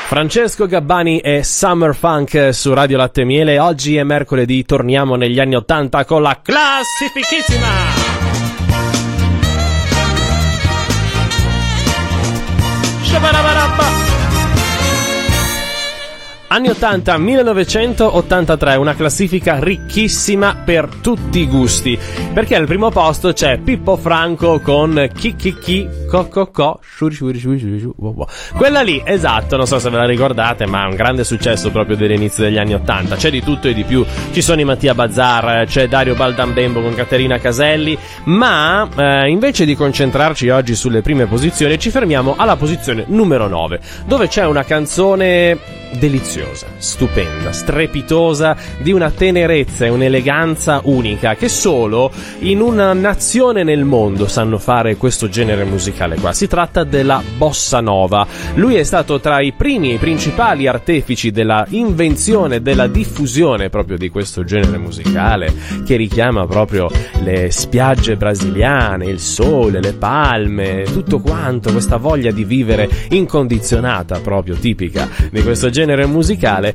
Francesco Gabbani e Summer Funk su Radio Latte e Miele. Oggi è mercoledì, torniamo negli anni 80 con la classifichissima. Anni 80, 1983, una classifica ricchissima per tutti i gusti, perché al primo posto c'è Pippo Franco con Chi Co, Shuri. Quella lì, esatto, non so se ve la ricordate, ma è un grande successo proprio dell'inizio degli anni 80. C'è di tutto e di più, ci sono i Mattia Bazzar, c'è Dario Baldambembo con Caterina Caselli, ma invece di concentrarci oggi sulle prime posizioni, ci fermiamo alla posizione numero 9, dove c'è una canzone deliziosa, stupenda, strepitosa, di una tenerezza e un'eleganza unica che solo in una nazione nel mondo sanno fare questo genere musicale qua. Si tratta della bossa nova. Lui è stato tra i primi e i principali artefici della invenzione, della diffusione proprio di questo genere musicale che richiama proprio le spiagge brasiliane, il sole, le palme, tutto quanto, questa voglia di vivere incondizionata proprio tipica di questo genere musicale.